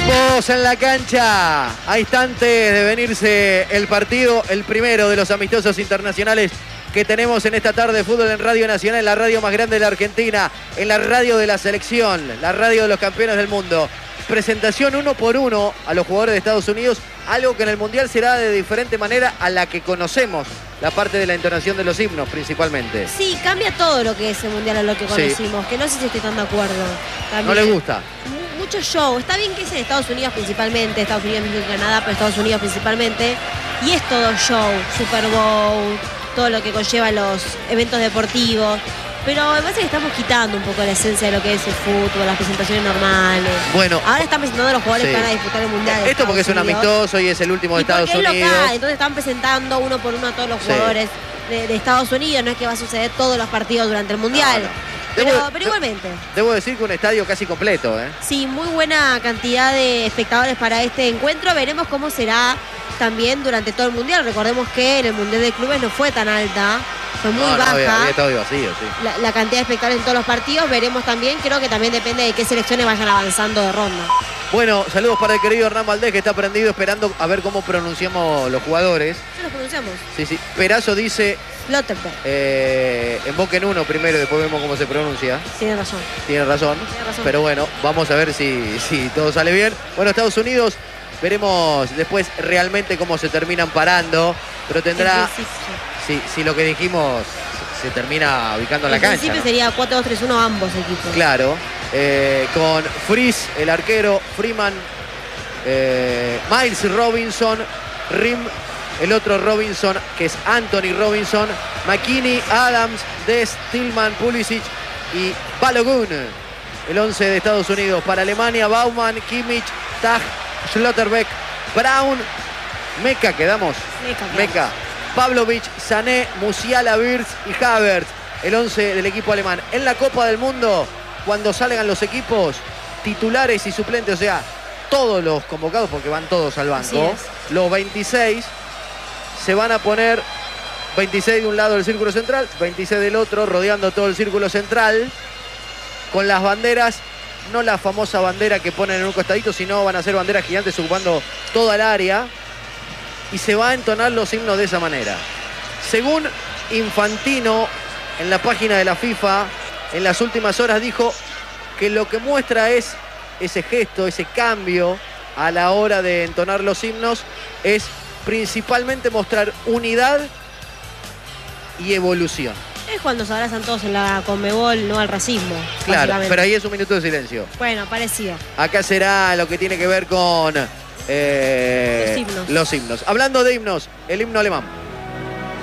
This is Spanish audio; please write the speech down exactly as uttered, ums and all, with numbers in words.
Ambos en la cancha, a instantes de venirse el partido, el primero de los amistosos internacionales que tenemos en esta tarde de fútbol en Radio Nacional, la radio más grande de la Argentina, en la radio de la selección, la radio de los campeones del mundo. Presentación uno por uno a los jugadores de Estados Unidos, algo que en el Mundial será de diferente manera a la que conocemos, la parte de la entonación de los himnos principalmente. Sí, cambia todo lo que es el Mundial a lo que conocimos, sí. Que no sé si estoy tan de acuerdo. También. ¿No le gusta? Mucho show. Está bien que es en Estados Unidos principalmente, Estados Unidos, México y Canadá, pero Estados Unidos principalmente. Y es todo show, Super Bowl, todo lo que conlleva los eventos deportivos. Pero me parece que estamos quitando un poco la esencia de lo que es el fútbol, las presentaciones normales. Bueno, ahora están presentando a los jugadores sí. que van a disputar el Mundial. Esto porque es un amistoso y es el último de Estados Unidos. Es local, entonces están presentando uno por uno a todos los jugadores sí. de, de Estados Unidos. No es que va a suceder todos los partidos durante el Mundial. No, no. Pero, debo, pero igualmente. Debo decir que un estadio casi completo, ¿eh? Sí, muy buena cantidad de espectadores para este encuentro. Veremos cómo será también durante todo el Mundial. Recordemos que en el Mundial de Clubes no fue tan alta, fue muy no, baja. No, había, había estadio vacío, sí. La, la cantidad de espectadores en todos los partidos. Veremos también, creo que también depende de qué selecciones vayan avanzando de ronda. Bueno, saludos para el querido Hernán Valdés, que está prendido esperando a ver cómo pronunciamos los jugadores. ¿Sí los pronunciamos? Sí, sí. Perazo dice... Slotterbeck. Eh, invoquen uno primero y después vemos cómo se pronuncia. Tiene razón. Tiene razón. Tiene razón. Pero bueno, vamos a ver si, si todo sale bien. Bueno, Estados Unidos, veremos después realmente cómo se terminan parando. Pero tendrá... Si, si lo que dijimos se termina ubicando en la cancha. En principio, ¿no? Sería cuatro dos tres uno ambos equipos. Claro. Eh, con Fries, el arquero, Freeman, eh, Miles Robinson, Rim, el otro Robinson, que es Anthony Robinson, McKinney, Adams, Dest, Tillman, Pulisic y Balogun. El once de Estados Unidos. Para Alemania, Baumann, Kimmich, Tag, Schlotterbeck, Brown, Meca, quedamos. Meca. Meca. Pavlovic, Sané, Musiala, Wirtz y Havertz. El once del equipo alemán. En la Copa del Mundo, cuando salgan los equipos titulares y suplentes, o sea, todos los convocados, porque van todos al banco, los veintiséis se van a poner veintiséis de un lado del círculo central, veintiséis del otro, rodeando todo el círculo central, con las banderas, no la famosa bandera que ponen en un costadito, sino van a ser banderas gigantes ocupando toda el área, y se va a entonar los himnos de esa manera. Según Infantino, en la página de la FIFA, en las últimas horas dijo que lo que muestra es ese gesto, ese cambio a la hora de entonar los himnos, es principalmente mostrar unidad y evolución. Es cuando se abrazan todos en la Conmebol, no al racismo. Claro, pero ahí es un minuto de silencio. Bueno, parecido. Acá será lo que tiene que ver con eh, los himnos. Los himnos. Hablando de himnos, el himno alemán.